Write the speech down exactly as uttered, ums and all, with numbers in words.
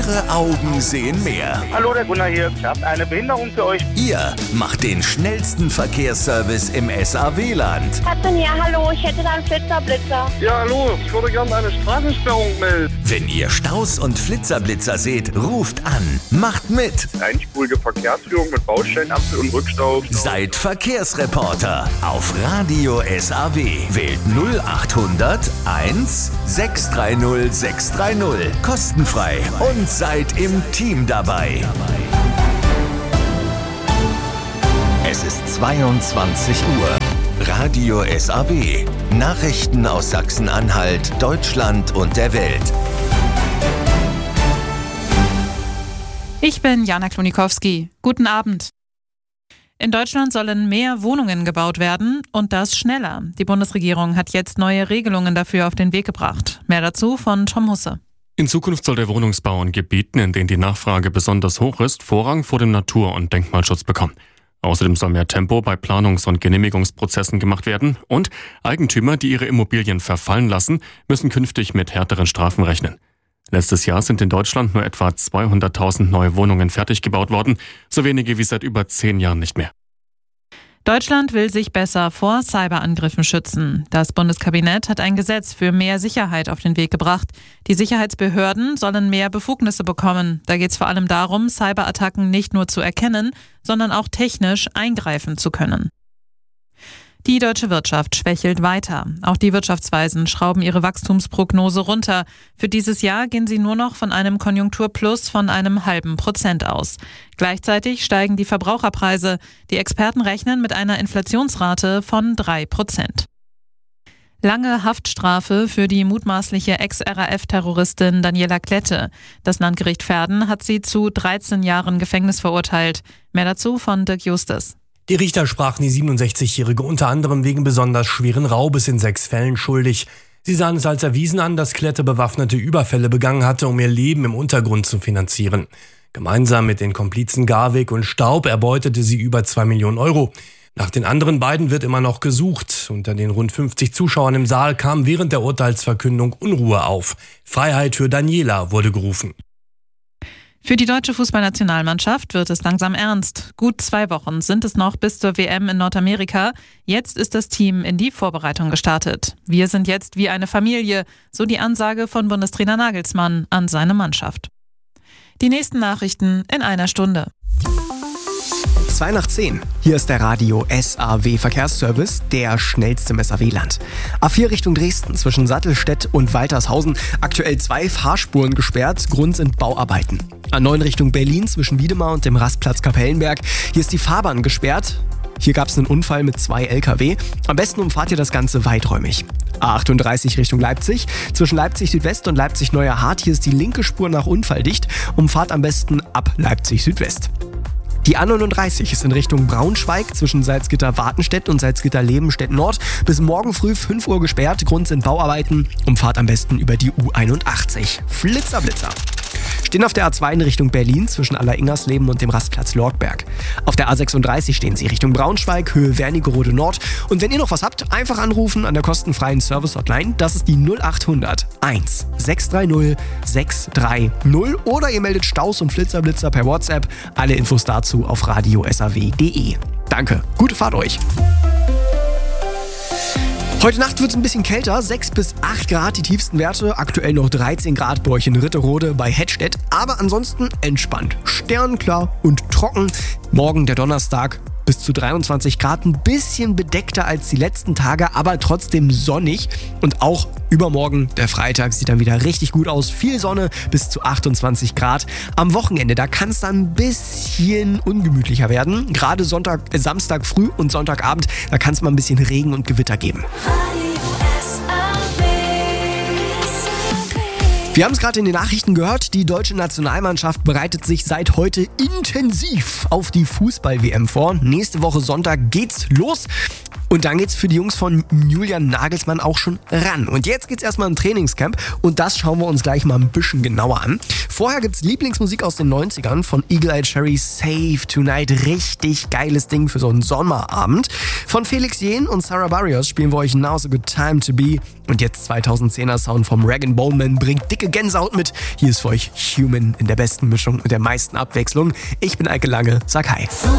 Ihre Augen sehen mehr. Hallo, der Gunnar hier. Ich habe eine Behinderung für euch. Ihr macht den schnellsten Verkehrsservice im S A W-Land. Ja, hallo, ich hätte da einen Flitzer-Blitzer. Ja, hallo, ich würde gerne eine Straßensperrung melden. Wenn ihr Staus und Flitzerblitzer seht, ruft an, macht mit. Einspurige Verkehrsführung mit Baustellenampel und Rückstau. Seid Verkehrsreporter auf Radio S A W. Wählt null achthundert eins sechs drei null sechs drei null. Kostenfrei und seid im Team dabei. Es ist zweiundzwanzig Uhr. Radio S A W. Nachrichten aus Sachsen-Anhalt, Deutschland und der Welt. Ich bin Jana Klonikowski. Guten Abend. In Deutschland sollen mehr Wohnungen gebaut werden und das schneller. Die Bundesregierung hat jetzt neue Regelungen dafür auf den Weg gebracht. Mehr dazu von Tom Husse. In Zukunft soll der Wohnungsbau in Gebieten, in denen die Nachfrage besonders hoch ist, Vorrang vor dem Natur- und Denkmalschutz bekommen. Außerdem soll mehr Tempo bei Planungs- und Genehmigungsprozessen gemacht werden und Eigentümer, die ihre Immobilien verfallen lassen, müssen künftig mit härteren Strafen rechnen. Letztes Jahr sind in Deutschland nur etwa zweihunderttausend neue Wohnungen fertig gebaut worden, so wenige wie seit über zehn Jahren nicht mehr. Deutschland will sich besser vor Cyberangriffen schützen. Das Bundeskabinett hat ein Gesetz für mehr Sicherheit auf den Weg gebracht. Die Sicherheitsbehörden sollen mehr Befugnisse bekommen. Da geht es vor allem darum, Cyberattacken nicht nur zu erkennen, sondern auch technisch eingreifen zu können. Die deutsche Wirtschaft schwächelt weiter. Auch die Wirtschaftsweisen schrauben ihre Wachstumsprognose runter. Für dieses Jahr gehen sie nur noch von einem Konjunkturplus von einem halben Prozent aus. Gleichzeitig steigen die Verbraucherpreise. Die Experten rechnen mit einer Inflationsrate von drei Prozent. Lange Haftstrafe für die mutmaßliche Ex-R A F-Terroristin Daniela Klette. Das Landgericht Verden hat sie zu dreizehn Jahren Gefängnis verurteilt. Mehr dazu von Dirk Justus. Die Richter sprachen die siebenundsechzigjährige unter anderem wegen besonders schweren Raubes in sechs Fällen schuldig. Sie sahen es als erwiesen an, dass Klette bewaffnete Überfälle begangen hatte, um ihr Leben im Untergrund zu finanzieren. Gemeinsam mit den Komplizen Garwig und Staub erbeutete sie über zwei Millionen Euro. Nach den anderen beiden wird immer noch gesucht. Unter den rund fünfzig Zuschauern im Saal kam während der Urteilsverkündung Unruhe auf. Freiheit für Daniela wurde gerufen. Für die deutsche Fußballnationalmannschaft wird es langsam ernst. Gut zwei Wochen sind es noch bis zur W M in Nordamerika. Jetzt ist das Team in die Vorbereitung gestartet. Wir sind jetzt wie eine Familie, so die Ansage von Bundestrainer Nagelsmann an seine Mannschaft. Die nächsten Nachrichten in einer Stunde. zwei nach zehn. Hier ist der Radio S A W Verkehrsservice, der schnellste im S A W-Land. A vier Richtung Dresden zwischen Sattelstedt und Waltershausen. Aktuell zwei Fahrspuren gesperrt, Grund sind Bauarbeiten. A neun Richtung Berlin zwischen Wiedemar und dem Rastplatz Kapellenberg. Hier ist die Fahrbahn gesperrt. Hier gab es einen Unfall mit zwei L K W. Am besten umfahrt ihr das Ganze weiträumig. A achtunddreißig Richtung Leipzig. Zwischen Leipzig Südwest und Leipzig Neuer Hart. Hier ist die linke Spur nach Unfall dicht. Umfahrt am besten ab Leipzig Südwest. Die A neununddreißig ist in Richtung Braunschweig zwischen Salzgitter-Wartenstedt und Salzgitter-Lebenstedt-Nord bis morgen früh fünf Uhr gesperrt. Grund sind Bauarbeiten. Umfahrt am besten über die U einundachtzig. Flitzer, Blitzer. Stehen auf der A zwei in Richtung Berlin zwischen Aller-Ingersleben und dem Rastplatz Lortberg. Auf der A sechsunddreißig stehen Sie Richtung Braunschweig, Höhe Wernigerode Nord. Und wenn ihr noch was habt, einfach anrufen an der kostenfreien Service-Hotline. Das ist die null achthundert eins sechs drei null sechs drei null. Oder ihr meldet Staus und Flitzerblitzer per WhatsApp. Alle Infos dazu auf radio s a w punkt d e. Danke, gute Fahrt euch. Heute Nacht wird es ein bisschen kälter, sechs bis acht Grad die tiefsten Werte, aktuell noch dreizehn Grad bei euch in Ritterode bei Hettstedt, aber ansonsten entspannt, sternklar und trocken. Morgen der Donnerstag bis zu dreiundzwanzig Grad, ein bisschen bedeckter als die letzten Tage, aber trotzdem sonnig. Und auch übermorgen, der Freitag, sieht dann wieder richtig gut aus, viel Sonne bis zu achtundzwanzig Grad. Am Wochenende, da kann es dann ein bisschen ungemütlicher werden, gerade Sonntag, äh, Samstag früh und Sonntagabend, da kann es mal ein bisschen Regen und Gewitter geben. Wir haben es gerade in den Nachrichten gehört, die deutsche Nationalmannschaft bereitet sich seit heute intensiv auf die Fußball-W M vor. Nächste Woche Sonntag geht's los. Und dann geht's für die Jungs von Julian Nagelsmann auch schon ran. Und jetzt geht's erstmal im Trainingscamp und das schauen wir uns gleich mal ein bisschen genauer an. Vorher gibt's Lieblingsmusik aus den neunzigern von Eagle Eye Cherry, Save Tonight. Richtig geiles Ding für so einen Sommerabend. Von Felix Jähn und Sarah Barrios spielen wir euch Now's a Good Time to Be. Und jetzt zweitausendzehner Sound vom Rag and Bone Man bringt dicke Gänsehaut mit. Hier ist für euch Human in der besten Mischung und der meisten Abwechslung. Ich bin Eike Lange, sag hi.